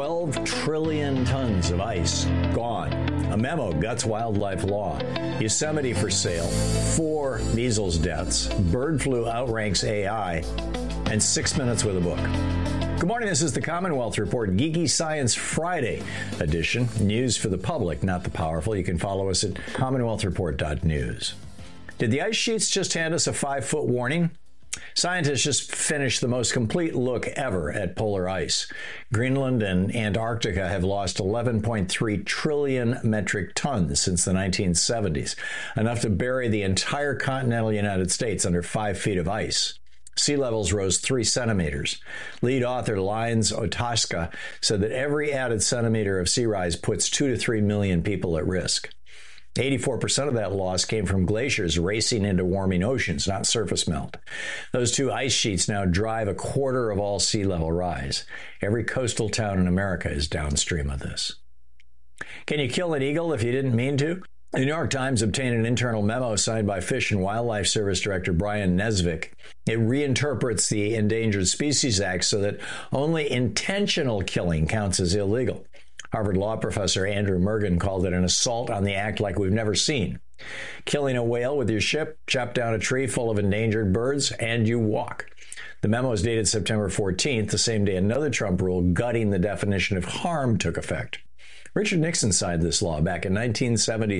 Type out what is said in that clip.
12 trillion tons of ice gone. A memo guts wildlife law. Yosemite for sale. 4 measles deaths. Bird flu outranks AI. And 6 minutes with a book. Good morning. This is the Commonwealth Report, Geeky Science Friday edition. News for the public, not the powerful. You can follow us at commonwealthreport.news. Did the ice sheets just hand us a 5-foot warning? Scientists just finished the most complete look ever at polar ice. Greenland and Antarctica have lost 11.3 trillion metric tons since the 1970s, enough to bury the entire continental United States under 5 feet of ice. Sea levels rose 3 centimeters. Lead author Linus Otoczka said that every added centimeter of sea rise puts 2 to 3 million people at risk. 84% of that loss came from glaciers racing into warming oceans, not surface melt. Those 2 ice sheets now drive a quarter of all sea level rise. Every coastal town in America is downstream of this. Can you kill an eagle if you didn't mean to? The New York Times obtained an internal memo signed by Fish and Wildlife Service Director Brian Nesvik. It reinterprets the Endangered Species Act so that only intentional killing counts as illegal. Harvard Law professor Andrew Mergen called it an assault on the act like we've never seen. Killing a whale with your ship, chop down a tree full of endangered birds, and you walk. The memo is dated September 14th, the same day another Trump rule gutting the definition of harm took effect. Richard Nixon signed this law back in 1973.